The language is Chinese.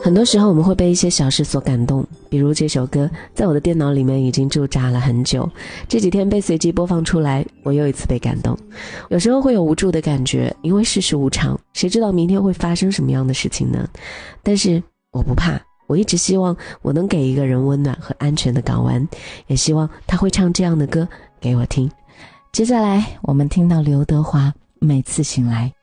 很多时候我们会被一些小事所感动，比如这首歌在我的电脑里面已经驻扎了很久，这几天被随机播放出来，我又一次被感动。有时候会有无助的感觉，因为世事无常，谁知道明天会发生什么样的事情呢？但是我不怕，我一直希望我能给一个人温暖和安全的港湾，也希望他会唱这样的歌给我听。 接下来我们听到刘德华每次醒来。